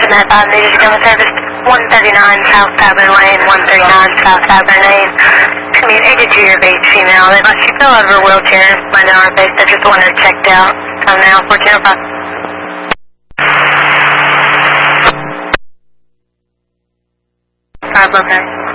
5 needed to come to service 139 South Tavern Lane, 139 South Tavern Lane. Commute 82 year of age female. They must she fell out of her wheelchair and landed on her face. I just want her checked out. Come now, 1405. Okay.